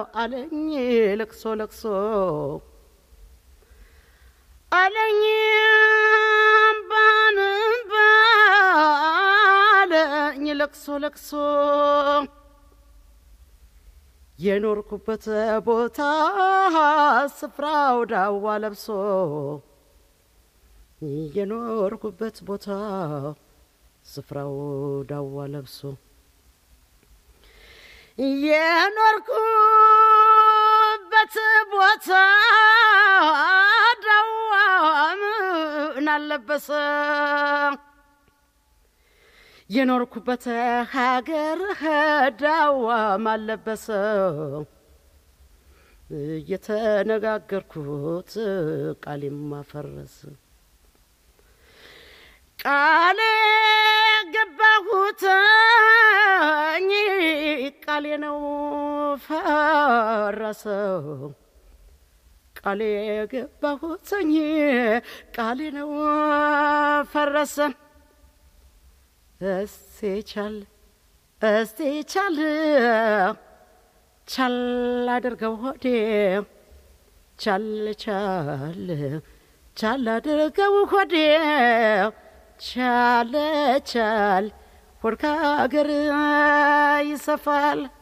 አለኝ ለቅሶ ለቅሶ አለኝ ባለኝ ለቅሶ ለቅሶ የኖርኩበት ቦታ ስፍራው ዳዋ ለብሶ የኖርኩበት ቦታ ስፍራው ዳዋ ለብሶ የኖርኩበት ቦታ ዳዋ ምን አለበሰ የኖርኩበት ሀገር ዳዋ ማለበሰ የተነጋገርኩት ቃሌም ማፈረስ ቃሌ ገባሁት ቃሌ ነው ፈረሰው ቃሌ ገባሁት ቃሌ ነው ፈረሰ እስቲ ቻል ቻል አድርገው ሆዴ ቻል ቻል ቻል አድርገው ሆዴ ቻል ቻል ወርካ ሀገር ይሰፋል